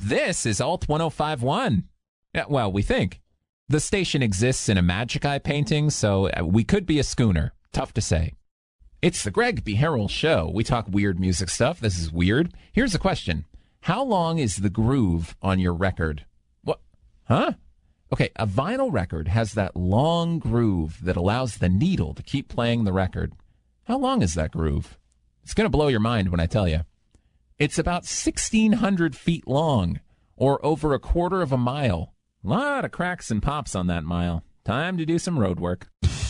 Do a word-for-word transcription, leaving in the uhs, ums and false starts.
This is Alt ten fifty-one. Yeah, well, we think. The station exists in a Magic Eye painting, so we could be a schooner. Tough to say. It's the Greg B. Harrell Show. We talk weird music stuff. This is weird. Here's a question. How long is the groove on your record? What? Huh? Okay, a vinyl record has that long groove that allows the needle to keep playing the record. How long is that groove? It's going to blow your mind when I tell you. It's about sixteen hundred feet long, or over a quarter of a mile. A lot of cracks and pops on that mile. Time to do some road work.